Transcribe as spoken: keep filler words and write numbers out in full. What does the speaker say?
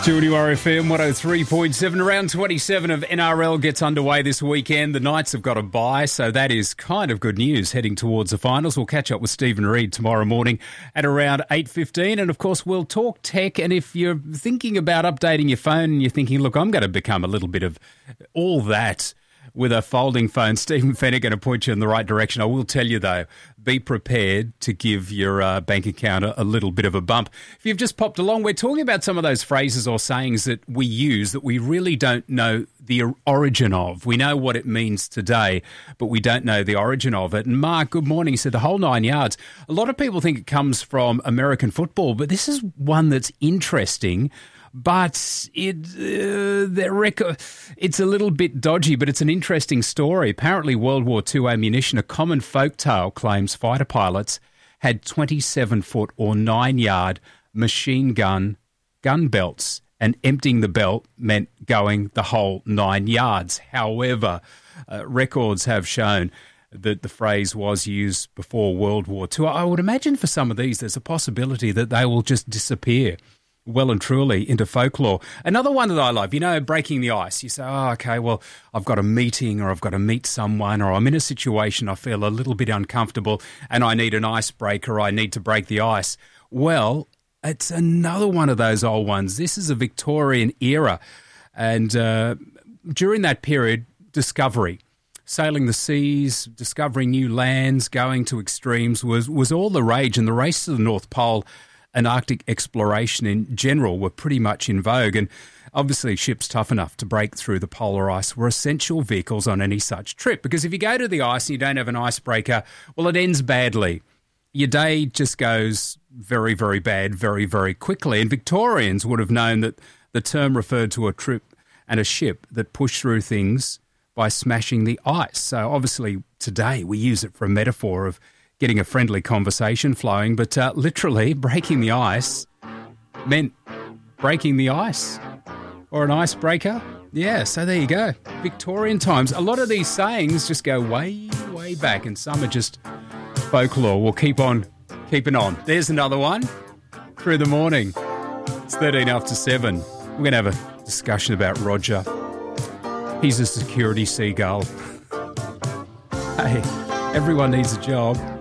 Geordie R F M one oh three point seven. Round twenty-seven of N R L gets underway this weekend. The Knights have got a bye, so that is kind of good news heading towards the finals. We'll catch up with Stephen Reid tomorrow morning at around eight fifteen. And, of course, we'll talk tech. And if you're thinking about updating your phone and you're thinking, look, I'm going to become a little bit of all that with a folding phone, Stephen Fenner going to point you in the right direction. I will tell you, though, be prepared to give your uh, bank account a, a little bit of a bump. If you've just popped along, we're talking about some of those phrases or sayings that we use that we really don't know the origin of. We know what it means today, but we don't know the origin of it. And Mark, good morning. He said the whole nine yards. A lot of people think it comes from American football, but this is one that's interesting. But it, uh, the record, it's a little bit dodgy, but it's an interesting story. Apparently, World War Two ammunition, a common folktale, claims fighter pilots had twenty-seven foot or nine yard machine gun gun belts, and emptying the belt meant going the whole nine yards. However, uh, records have shown that the phrase was used before World War Two. I would imagine for some of these, there's a possibility that they will just disappear well and truly into folklore. Another one that I love, you know, breaking the ice. You say, oh, okay, well, I've got a meeting or I've got to meet someone or I'm in a situation I feel a little bit uncomfortable and I need an icebreaker, I need to break the ice. Well, it's another one of those old ones. This is a Victorian era. And uh, during that period, discovery, sailing the seas, discovering new lands, going to extremes was, was all the rage. And the race to the North Pole and Arctic exploration in general were pretty much in vogue. And obviously ships tough enough to break through the polar ice were essential vehicles on any such trip. Because if you go to the ice and you don't have an icebreaker, well, it ends badly. Your day just goes very, very bad very, very quickly. And Victorians would have known that the term referred to a trip and a ship that pushed through things by smashing the ice. So obviously today we use it for a metaphor of getting a friendly conversation flowing, but uh, literally breaking the ice meant breaking the ice or an icebreaker. Yeah, so there you go. Victorian times. A lot of these sayings just go way, way back, and some are just folklore. We'll keep on keeping on. There's another one through the morning. It's thirteen after seven. We're going to have a discussion about Roger. He's a security seagull. Hey, everyone needs a job.